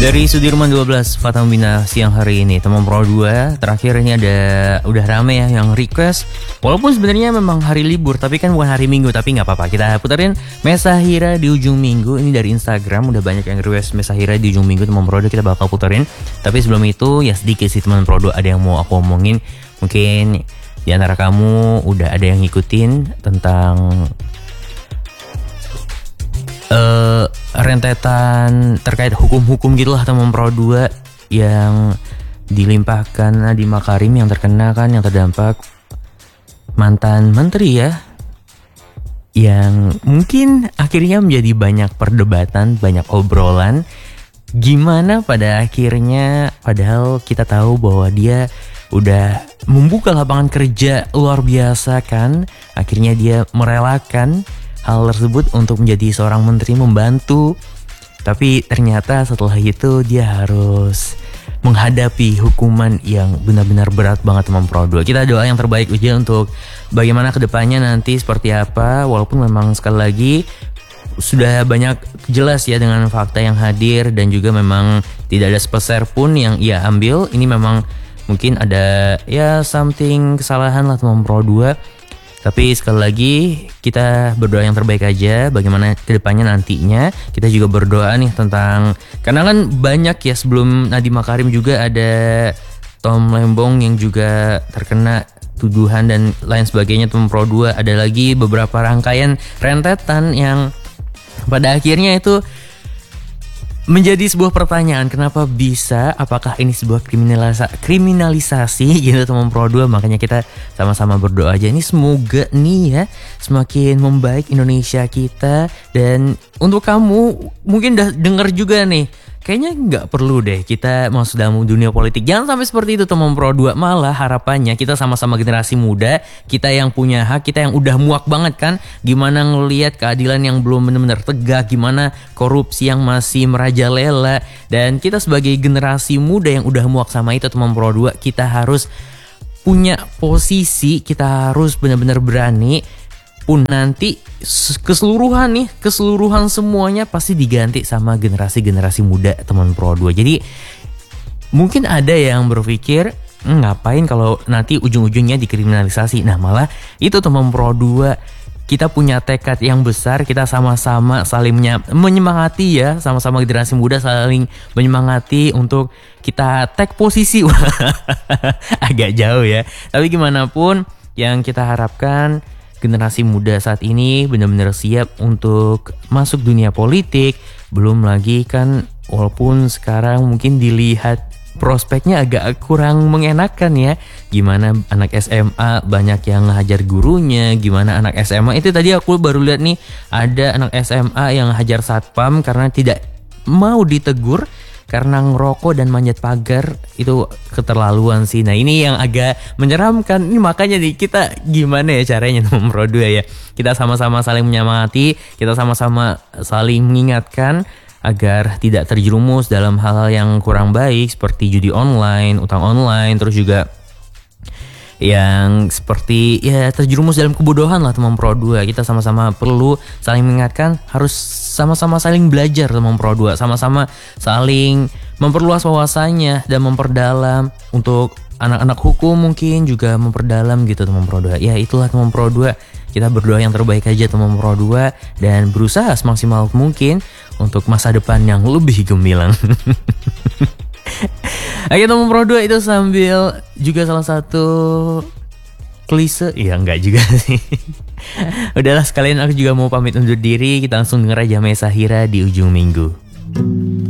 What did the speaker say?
Dari Sudirman 12 Fatahbina siang hari ini teman Pro 2 terakhir ini udah rame ya yang request. Walaupun sebenarnya memang hari libur tapi kan bukan hari Minggu, tapi nggak apa-apa. Kita puterin Mesahira di ujung minggu. Ini dari Instagram udah banyak yang request Mesahira di ujung minggu teman Pro 2, kita bakal puterin. Tapi sebelum itu ya sedikit sih teman Pro 2 ada yang mau aku omongin. Mungkin di antara kamu udah ada yang ngikutin tentang rentetan terkait hukum-hukum gitulah teman Pro 2 yang dilimpahkan Nadiem Makarim yang terkena kan, yang terdampak mantan menteri ya, yang mungkin akhirnya menjadi banyak perdebatan, banyak obrolan gimana pada akhirnya, padahal kita tahu bahwa dia udah membuka lapangan kerja luar biasa kan, akhirnya dia merelakan hal tersebut untuk menjadi seorang menteri membantu. Tapi ternyata setelah itu dia harus menghadapi hukuman yang benar-benar berat banget teman Pro 2. Kita doa yang terbaik aja untuk bagaimana kedepannya nanti seperti apa. Walaupun memang sekali lagi sudah banyak jelas ya dengan fakta yang hadir, dan juga memang tidak ada sepeser pun yang ia ambil. Ini memang mungkin ada ya something kesalahan lah teman Pro 2. Tapi sekali lagi kita berdoa yang terbaik aja bagaimana kedepannya nantinya. Kita juga berdoa nih tentang, karena kan banyak ya sebelum Nadiem Makarim juga ada Tom Lembong yang juga terkena tuduhan dan lain sebagainya teman Pro 2. Ada lagi beberapa rangkaian rentetan yang pada akhirnya itu menjadi sebuah pertanyaan, kenapa bisa, apakah ini sebuah kriminalisasi gitu teman Pro 2. Makanya kita sama-sama berdoa aja ini semoga nih ya semakin membaik Indonesia kita. Dan untuk kamu mungkin udah denger juga nih, kayaknya nggak perlu deh kita masuk dalam dunia politik. Jangan sampai seperti itu teman Pro 2. Malah harapannya kita sama-sama generasi muda, kita yang punya hak, kita yang udah muak banget kan gimana ngelihat keadilan yang belum benar-benar tegak, gimana korupsi yang masih merajalela. Dan kita sebagai generasi muda yang udah muak sama itu teman Pro 2, kita harus punya posisi, kita harus benar-benar berani. Pun nanti keseluruhan semuanya pasti diganti sama generasi-generasi muda teman Pro 2. Jadi mungkin ada yang berpikir ngapain kalau nanti ujung-ujungnya dikriminalisasi. Nah malah itu teman Pro 2, kita punya tekad yang besar, kita sama-sama saling menyemangati ya, sama-sama generasi muda saling menyemangati untuk kita take posisi. Agak jauh ya, tapi gimana pun yang kita harapkan generasi muda saat ini benar-benar siap untuk masuk dunia politik. Belum lagi kan walaupun sekarang mungkin dilihat prospeknya agak kurang mengenakan ya. Gimana anak SMA banyak yang hajar gurunya, gimana anak SMA itu tadi aku baru lihat nih ada anak SMA yang hajar satpam karena tidak mau ditegur karena ngerokok dan manjat pagar. Itu keterlaluan sih. Nah ini yang agak menyeramkan. Ini makanya nih kita gimana ya caranya teman Pro 2 ya, kita sama-sama saling menyemangati, kita sama-sama saling mengingatkan agar tidak terjerumus dalam hal-hal yang kurang baik seperti judi online, utang online, terus juga yang seperti ya terjerumus dalam kebodohan lah teman Pro 2. Kita sama-sama perlu saling mengingatkan, harus sama-sama saling belajar teman Pro 2, sama-sama saling memperluas wawasannya dan memperdalam. Untuk anak-anak hukum mungkin juga memperdalam gitu teman Pro 2. Ya itulah teman Pro 2, kita berdoa yang terbaik aja teman Pro 2 dan berusaha semaksimal mungkin untuk masa depan yang lebih gemilang. Oke teman Pro 2, itu sambil juga salah satu klise, ya enggak juga sih. Udahlah sekalian aku juga mau pamit undur diri. Kita langsung denger aja Mesahira di ujung minggu.